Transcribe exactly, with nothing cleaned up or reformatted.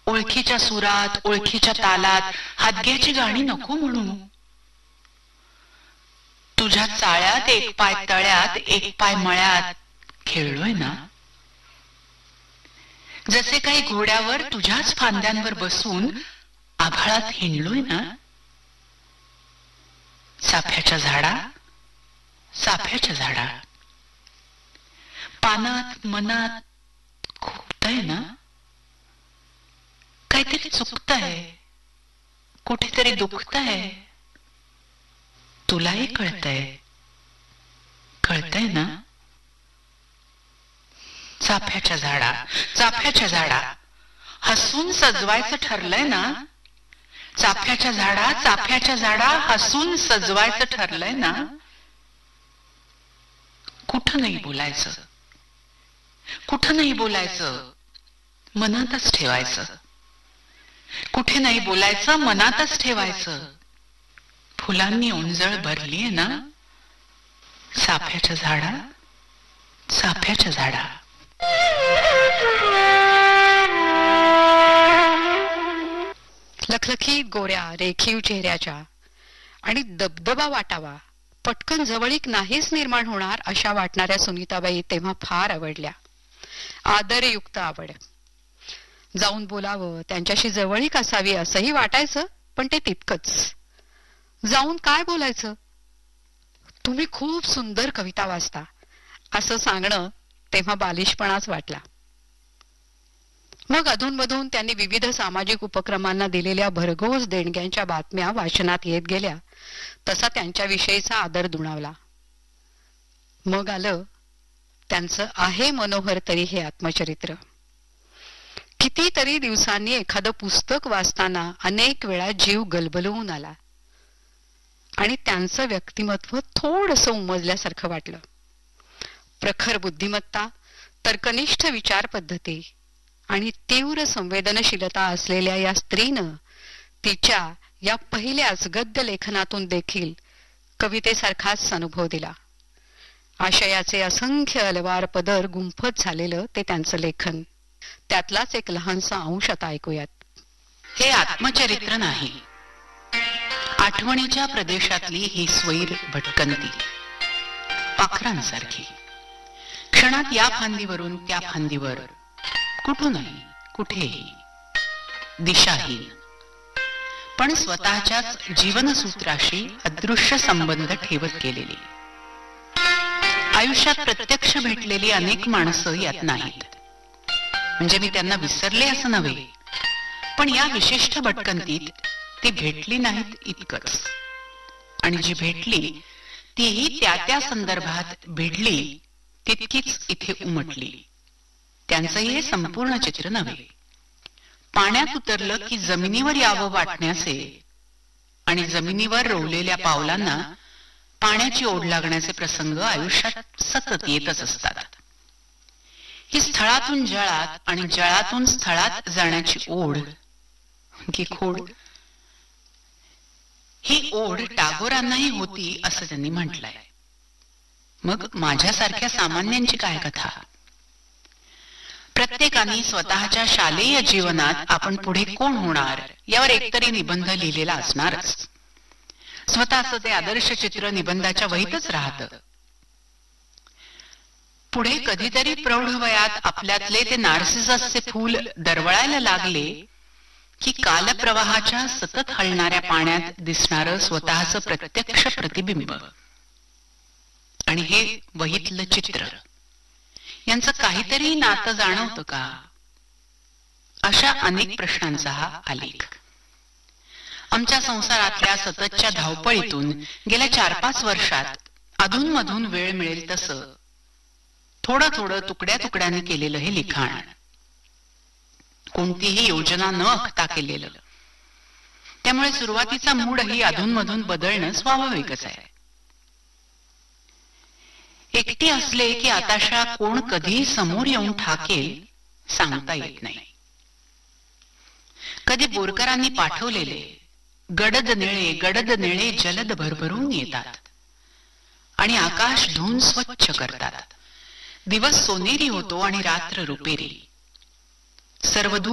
ओळखीच्या सुरात, ओळखीच्या तालात हादग्याची गाणी नको म्हणू. तुझ्या चाळ्यात एक पाय तळ्यात, एक पाय मळ्यात खेळलोय ना. जसे काही घोड्यावर तुझ्याच फांद्यांवर बसून आभाळात हिंडलोय ना. चाफ्याच्या झाडा, चाफ्याच्या झाडा, पानात मनात खुपतंय ना. काहीतरी चुकतंय, कुठेतरी दुखतंय. तुलाही कळतंय, कळतंय ना. चाफ्याच्या झाडा, चाफ्याच्या झाडा, हसून सजवायचं ठरलंय ना. चाफ्याच्या झाडा, चाफ्याच्या झाडा, हसून सजवायचं ठरलंय ना. कुठं नाही बोलायचं, कुठं नाही बोलायचं, मनातच ठेवायचं. कुठे नाही बोलायचं, मनातच ठेवायचं. फुलांनी ओंजळ भरलीये ना. चाफ्याच्या झाडा, चाफ्याच्या झाडा. लखलखीत गोऱ्या रेखीव चेहऱ्याच्या आणि दबदबा वाटावा, पटकन जवळीक नाहीच निर्माण होणार अशा वाटणाऱ्या सुनीताबाई तेव्हा फार आवडल्या. आदरयुक्त आवड. जाऊन बोलावं, त्यांच्याशी जवळीक असावी असंही वाटायचं, पण ते तितकंच. जाऊन काय बोलायचं? तुम्ही खूप सुंदर कविता वाचता असं सांगणं तेव्हा बालिशपणाच वाटला. मग अधूनमधून त्यांनी विविध सामाजिक उपक्रमांना दिलेल्या भरघोस देणग्यांच्या बातम्या वाचनात येत गेल्या, तसा त्यांच्याविषयीचा आदर दुणावला. मग आलं त्यांचं आहे मनोहर तरी हे आत्मचरित्र. कितीतरी दिवसांनी एखादं पुस्तक वाचताना अनेक वेळा जीव गलबलवून आला आणि त्यांचं व्यक्तिमत्व थोडंसं उमजल्यासारखं वाटलं. प्रखर बुद्धिमत्ता, तर्कनिष्ठ विचार पद्धती आणि तीव्र संवेदनशीलता असलेल्या या स्त्रीनं तिच्या या पहिल्याच गद्य लेखनातून देखील कवितेसारखाच अनुभव दिला. आशयाचे असंख्य अलवार पदर गुंफत झालेलं ते त्यांचं लेखन. त्यातलाच एक लहानसा अंश आता ऐकूयात. हे आत्मचरित्र नाही, आठवणीच्या प्रदेशातली ही स्वैर भटकंती, पाखरांसारखी. क्षणात या फांदीवरून त्या फांदीवर, कुठूनही कुठेही, दिशाहीन, पण स्वतःच्याच जीवनसूत्राशी अदृश्य संबंध ठेवत गेलेली. आयुष्यात प्रत्यक्ष भेटलेली अनेक माणसं यात नाहीत, म्हणजे मी त्यांना विसरले असं नव्हे, पण या विशिष्ट भटकंतीत ती भेटली नाहीत इतकंच. आणि जी भेटली तीही त्या त्या संदर्भात भिडली तितकीच इथे उमटली. त्यांचंही हे संपूर्ण चित्र नव्हे. पाण्यात उतरलं की जमिनीवर यावं वाटण्याचे आणि जमिनीवर रोवलेल्या पावलांना पाण्याची ओढ लागण्याचे प्रसंग आयुष्यात सतत येतच असतात. ही स्थळातून जळात आणि जळातून स्थळात जाण्याची ओढ की खोड, ही ओढ टागोरांनाही होती असं त्यांनी म्हटलंय. मग माझ्यासारख्या सामान्यांची काय कथा? प्रत्येकाने स्वतःच्या शालेय जीवनात आपण पुढे कोण होणार यावर एकतरी निबंध लिहिलेला असणारच. स्वतःचं ते आदर्श चित्र निबंधाच्या वहीतच राहतं. पुढे कधीतरी प्रौढ वयात आपल्यातले ते नार्सिससचे फूल दरवळायला लागले की कालप्रवाहाच्या सतत हलणाऱ्या पाण्यात दिसणारं स्वतःचं प्रत्यक्ष प्रतिबिंब आणि हे वहीतलं चित्र यांचं काहीतरी नातं जाणवतं का? अशा अनेक प्रश्नांचा हा आलेख. आमच्या संसारातल्या सततच्या धावपळीतून गेल्या चार पाच वर्षात अधूनमधून वेळ मिळेल तसं थोडं थोडं तुकड्या तुकड्याने केलेलं हे लिखाण. कोणतीही योजना न आखता केलेलं. त्यामुळे सुरुवातीचा मूडही अधूनमधून बदलणं स्वाभाविकच आहे. एकटी असले की आताशा कोण कधी समोर येऊन ठाकेल सांगता येत नाही. कधी बोरकरांनी पाठवलेले गडद निळे गडद निळे जलद भरभरून येतात आणि आकाश धुवून स्वच्छ करतात. दिवस सोनेरी होतो आणि रात्र रुपेरी. सर्वदूर